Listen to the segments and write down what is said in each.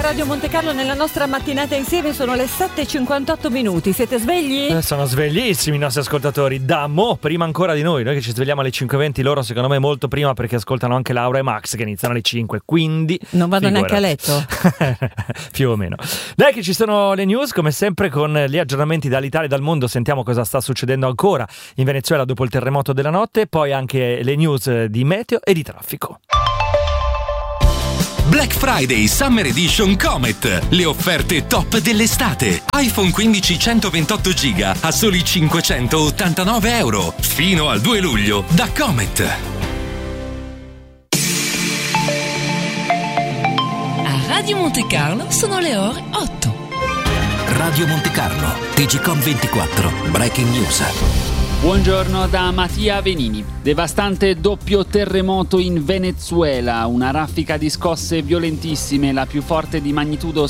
Radio Monte Carlo nella nostra mattinata insieme. Sono le 7:58 minuti. Siete svegli? Sono sveglissimi i nostri ascoltatori. Prima ancora di noi che ci svegliamo alle 5:20, loro secondo me molto prima, perché ascoltano anche Laura e Max che iniziano alle 5, quindi non vado neanche a letto. Più o meno. Dai che ci sono le news, come sempre con gli aggiornamenti dall'Italia e dal mondo. Sentiamo cosa sta succedendo ancora in Venezuela dopo il terremoto della notte, poi anche le news di meteo e di traffico. Black Friday Summer Edition Comet. Le offerte top dell'estate. iPhone 15 128 GB a soli €589. Fino al 2 luglio da Comet. A Radio Monte Carlo sono le ore 8. Radio Monte Carlo, TGcom 24, Breaking News. Buongiorno da Mattia Venini. Devastante doppio terremoto in Venezuela, una raffica di scosse violentissime, la più forte di magnitudo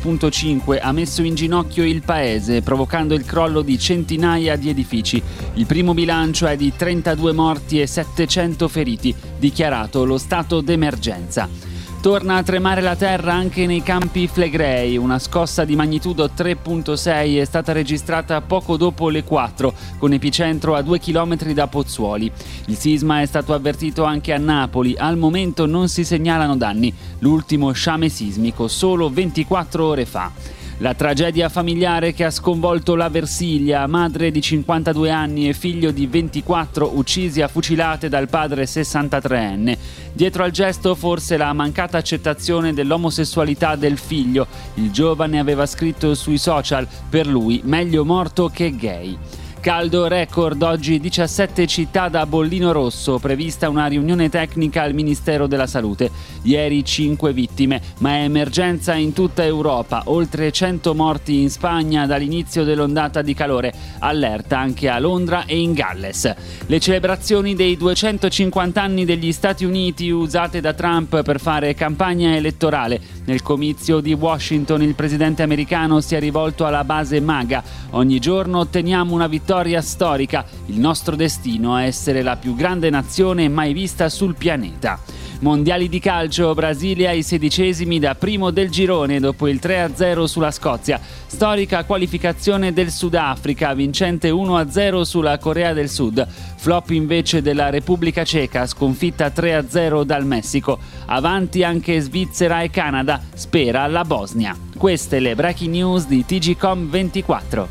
7.5, ha messo in ginocchio il paese, provocando il crollo di centinaia di edifici. Il primo bilancio è di 32 morti e 700 feriti, dichiarato lo stato d'emergenza. Torna a tremare la terra anche nei Campi Flegrei. Una scossa di magnitudo 3.6 è stata registrata poco dopo le 4, con epicentro a 2 chilometri da Pozzuoli. Il sisma è stato avvertito anche a Napoli. Al momento non si segnalano danni. L'ultimo sciame sismico solo 24 ore fa. La tragedia familiare che ha sconvolto la Versilia, madre di 52 anni e figlio di 24 uccisi a fucilate dal padre 63enne. Dietro al gesto forse la mancata accettazione dell'omosessualità del figlio. Il giovane aveva scritto sui social: per lui meglio morto che gay. Caldo record oggi, 17 città da bollino rosso, prevista una riunione tecnica al Ministero della Salute. Ieri 5 vittime, ma è emergenza in tutta Europa, oltre 100 morti in Spagna dall'inizio dell'ondata di calore, allerta anche a Londra e in Galles. Le celebrazioni dei 250 anni degli Stati Uniti usate da Trump per fare campagna elettorale. Nel comizio di Washington il presidente americano si è rivolto alla base MAGA. Ogni giorno otteniamo una vittoria storica. Il nostro destino è essere la più grande nazione mai vista sul pianeta. Mondiali di calcio, Brasile ai 16esimi da primo del girone dopo il 3-0 sulla Scozia. Storica qualificazione del Sudafrica, vincente 1-0 sulla Corea del Sud. Flop invece della Repubblica Ceca, sconfitta 3-0 dal Messico. Avanti anche Svizzera e Canada, spera la Bosnia. Queste le breaking news di TGcom 24.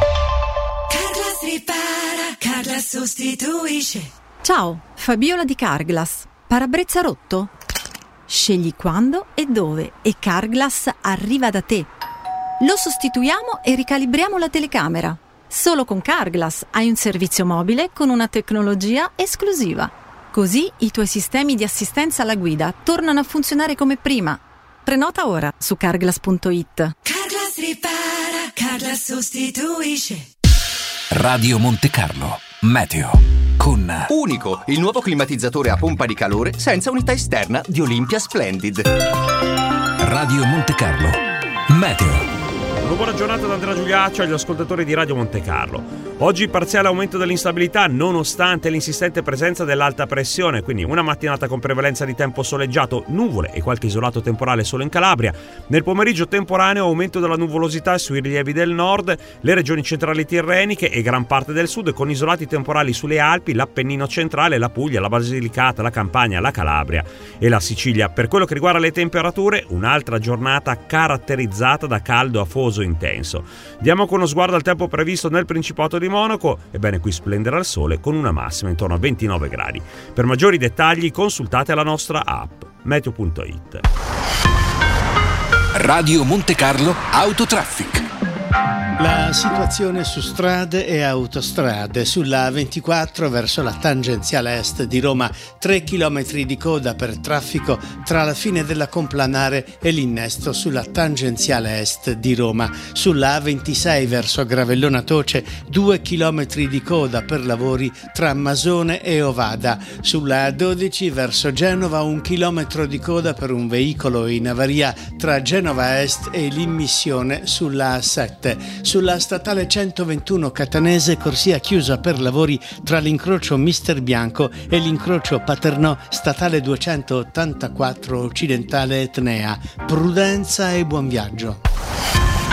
Carglass ripara, Carglass sostituisce. Ciao, Fabiola di Carglass. Parabrezza rotto? Scegli quando e dove e Carglass arriva da te. Lo sostituiamo e ricalibriamo la telecamera. Solo con Carglass hai un servizio mobile con una tecnologia esclusiva. Così i tuoi sistemi di assistenza alla guida tornano a funzionare come prima. Prenota ora su carglass.it. Carglass ripara, Carglass sostituisce. Radio Monte Carlo, meteo. Con Unico, il nuovo climatizzatore a pompa di calore senza unità esterna di Olympia Splendid. Radio Monte Carlo, meteo. Una buona giornata da Andrea Giuliaccio agli ascoltatori di Radio Monte Carlo. Oggi parziale aumento dell'instabilità nonostante l'insistente presenza dell'alta pressione, quindi una mattinata con prevalenza di tempo soleggiato, nuvole e qualche isolato temporale solo in Calabria. Nel pomeriggio temporaneo aumento della nuvolosità sui rilievi del nord, le regioni centrali tirreniche e gran parte del sud, con isolati temporali sulle Alpi, l'Appennino centrale, la Puglia, la Basilicata, la Campania, la Calabria e la Sicilia. Per quello che riguarda le temperature, un'altra giornata caratterizzata da caldo afoso intenso. Diamo con uno sguardo al tempo previsto nel Principato di Monaco. Ebbene, qui splenderà il sole con una massima intorno a 29 gradi. Per maggiori dettagli consultate la nostra app meteo.it. Radio Monte Carlo Autotraffic. La situazione su strade e autostrade. Sulla A24 verso la tangenziale est di Roma, 3 chilometri di coda per traffico tra la fine della Complanare e l'innesto sulla tangenziale est di Roma. Sulla A26 verso Gravellona Toce, 2 chilometri di coda per lavori tra Masone e Ovada. Sulla A12 verso Genova, 1 chilometro di coda per un veicolo in avaria tra Genova Est e l'immissione sulla A7. 7. Sulla statale 121 catanese, corsia chiusa per lavori tra l'incrocio Mister Bianco e l'incrocio Paternò, statale 284 occidentale Etnea. Prudenza e buon viaggio.